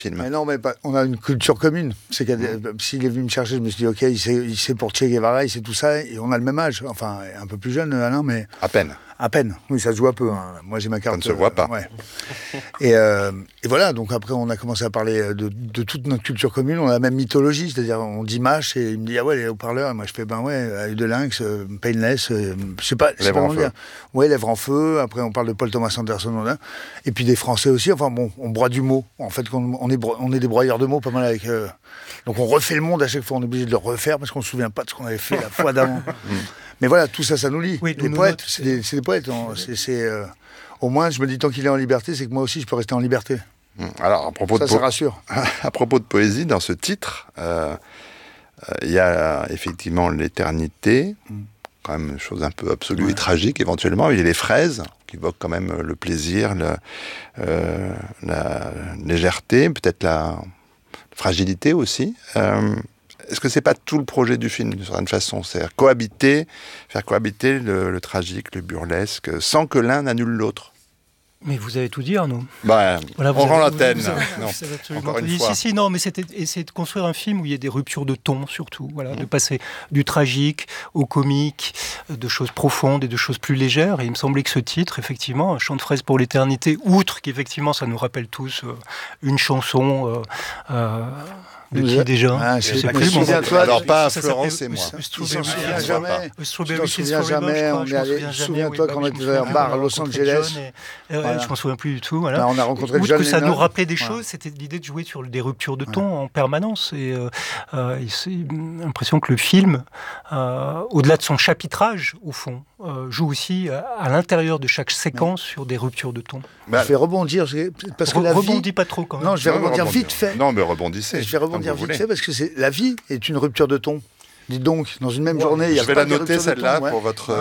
film. Mais non, mais on a une culture commune. C'est s'il est venu me chercher, je me suis dit, ok, il sait pour Che Guevara, il sait tout ça, et on a le même âge. Enfin, un peu plus jeune, Alain, mais... À peine. À peine, oui, ça se joue un peu. Hein. Moi, j'ai ma carte. Ça ne se voit pas. Ouais. Et voilà, donc après, on a commencé à parler de toute notre culture commune. On a la même mythologie, c'est-à-dire, on dit mâche, et il me dit, ah ouais, les haut-parleurs. Et moi, je fais, ben ouais, œil de lynx, painless, je sais pas comment dire. Ouais, lèvres en feu. Après, on parle de Paul Thomas Anderson. Et puis des Français aussi. Enfin bon, on broie du mot. En fait, on est des broyeurs de mots, pas mal avec. Donc, on refait le monde à chaque fois. On est obligé de le refaire parce qu'on ne se souvient pas de ce qu'on avait fait la fois d'avant. Mais voilà, tout ça, ça nous lie. Oui, les poètes, c'est des poètes. Au moins, je me dis, tant qu'il est en liberté, c'est que moi aussi, je peux rester en liberté. Alors, à propos ça rassure. À propos de poésie, dans ce titre, il y a effectivement l'éternité, quand même une chose un peu absolue et tragique, éventuellement. Il y a les fraises, qui évoquent quand même le plaisir, la légèreté, peut-être la fragilité aussi. Est-ce que c'est pas tout le projet du film, d'une certaine façon? C'est-à-dire faire cohabiter le tragique, le burlesque, sans que l'un n'annule l'autre? Mais vous avez tout dit, Arnaud. Voilà, on rend l'antenne. Vous avez absolument tout dit. Si, non, mais c'était essayer de construire un film où il y ait des ruptures de ton, surtout. Voilà, de passer du tragique au comique, de choses profondes et de choses plus légères. Et il me semblait que ce titre, effectivement, Un chant de fraises pour l'éternité, outre qu'effectivement, ça nous rappelle tous une chanson... de qui déjà? Je sais plus. Alors pas Florence et moi. Je ne me souviens jamais. Souviens-toi quand on était dans un bar à Los Angeles. Je m'en souviens plus du tout. Voilà. On a rencontré Outre que ça nous rappelait des choses, c'était l'idée de jouer sur des ruptures de ton en permanence. Et c'est l'impression que le film, au-delà de son chapitrage, au fond, joue aussi à l'intérieur de chaque séquence sur des ruptures de ton. Je vais rebondir, parce que la vie... Rebondis pas trop quand même. Non, je vais rebondir vite fait. Non, mais rebondissez. Je vais rebondir vite fait, parce que la vie est une rupture de ton. Dites donc, dans une même journée, il y a pas de rupture de ton. Je vais la noter, celle-là, pour votre...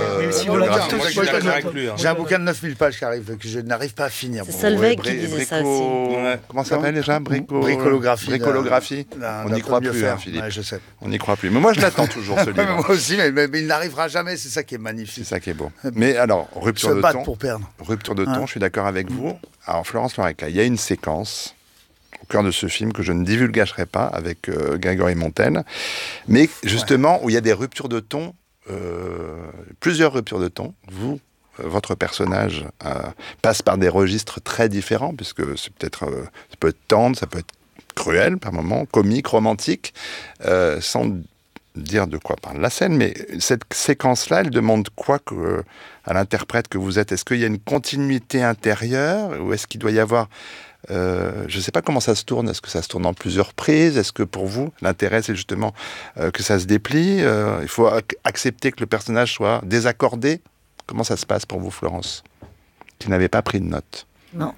J'ai un bouquin de 9000 pages qui arrive, que je n'arrive pas à finir. C'est Solveig qui disait ça aussi. Comment ça s'appelle déjà? Bricolographie. On n'y croit plus, Philippe. Je sais. On n'y croit plus. Mais moi, je l'attends toujours, ce livre. Moi aussi, mais il n'arrivera jamais, c'est ça qui est magnifique. C'est ça qui est beau. Mais alors, rupture de ton. Pour perdre. Rupture de ton, je suis d'accord avec vous. Alors, Florence Loireca, il y a une séquence au cœur de ce film que je ne divulgacherai pas avec Grégory Montel, mais justement où il y a des ruptures de ton, plusieurs ruptures de ton. Votre personnage passe par des registres très différents, puisque ça peut être tendre, ça peut être cruel par moments, comique, romantique, sans dire de quoi parle la scène, mais cette séquence-là, elle demande quoi à l'interprète que vous êtes? Est-ce qu'il y a une continuité intérieure, ou est-ce qu'il doit y avoir... je ne sais pas comment ça se tourne. Est-ce que ça se tourne en plusieurs prises? Est-ce que pour vous, l'intérêt, c'est justement que ça se déplie? Il faut accepter que le personnage soit désaccordé? Comment ça se passe pour vous, Florence, qui n'avez pas pris de notes? Non.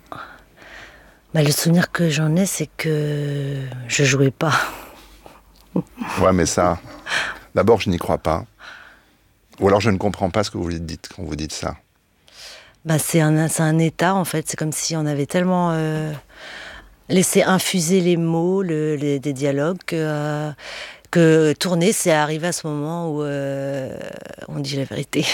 Le souvenir que j'en ai, c'est que je jouais pas. Ouais, mais ça... D'abord, je n'y crois pas. Ou alors, je ne comprends pas ce que vous dites quand vous dites ça. C'est un état, en fait. C'est comme si on avait tellement laissé infuser les mots, des dialogues, que tourner, c'est arrivé à ce moment où on dit la vérité.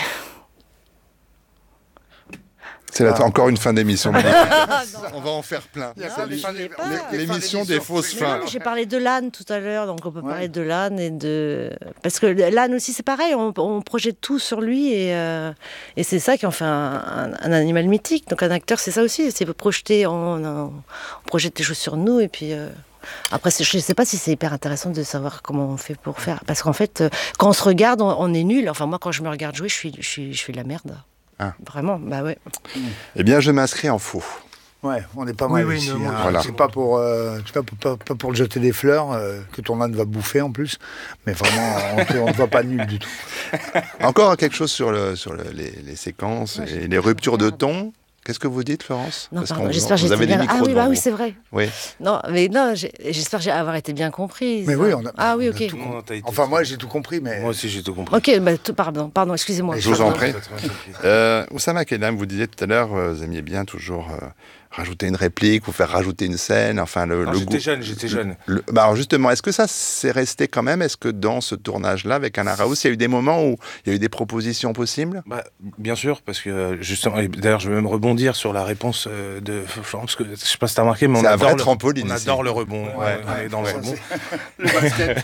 C'est encore une fin d'émission. On va en faire plein. L'émission des fausses fins. J'ai parlé de l'âne tout à l'heure, donc on peut parler de l'âne et de... Parce que l'âne aussi, c'est pareil, on projette tout sur lui et c'est ça qui en fait un animal mythique. Donc un acteur, c'est ça aussi, c'est projeter, on projette des choses sur nous et puis... Après, je ne sais pas si c'est hyper intéressant de savoir comment on fait pour faire. Parce qu'en fait, quand on se regarde, on est nul. Enfin, moi, quand je me regarde jouer, je fais de la merde. Ah. Vraiment, ouais. Eh bien, je m'inscris en faux. Ouais, on n'est pas mal ici. Voilà. C'est pas pour le jeter des fleurs que ton âne va bouffer en plus, mais vraiment, on ne voit pas nul du tout. Encore quelque chose sur les séquences et les ruptures de ton. Qu'est-ce que vous dites, Florence? Non, pardon, j'espère que j'ai été bien... Ah oui, c'est vrai. Oui. Non, j'espère avoir été bien comprise. Mais oui, oui, ok. Enfin, moi, j'ai tout compris, mais... Moi aussi, j'ai tout compris. Ok, pardon, excusez-moi. Je vous en prie. Oussama Kellam, vous disiez tout à l'heure, vous aimiez bien toujours rajouter une réplique ou faire rajouter une scène, enfin J'étais jeune. Alors justement, est-ce que ça s'est resté quand même? Est-ce que dans ce tournage-là, avec Anna Raouz, il y a eu des moments où il y a eu des propositions possibles? Bien sûr, parce que justement, et d'ailleurs je vais même rebondir sur la réponse de Florence, parce que je sais pas si t'as remarqué, mais on adore le rebond. On est dans le rebond. Le basket.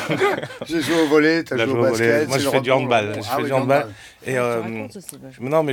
J'ai joué au volley, t'as joué au basket. Moi je fais du handball. Et non, mais